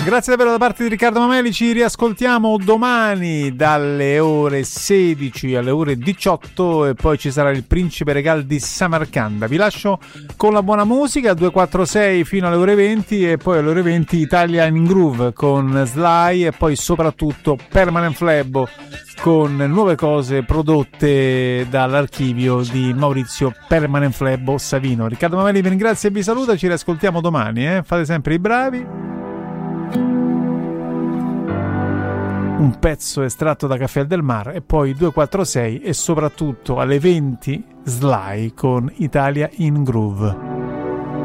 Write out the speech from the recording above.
Grazie davvero da parte di Riccardo Mameli, ci riascoltiamo domani dalle ore 16 alle ore 18 e poi ci sarà il Principe Regal di Samarcanda. Vi lascio con la buona musica, 246 fino alle ore 20 e poi alle ore 20 Italia in Groove con Sly e poi soprattutto Permanent Flebo con nuove cose prodotte dall'archivio di Maurizio Permanent Flebo Savino. Riccardo Mameli vi ringrazia e vi saluta, ci riascoltiamo domani, fate sempre i bravi. Un pezzo estratto da Caffè del Mar e poi 246 e soprattutto alle 20 Sly con Italia in Groove.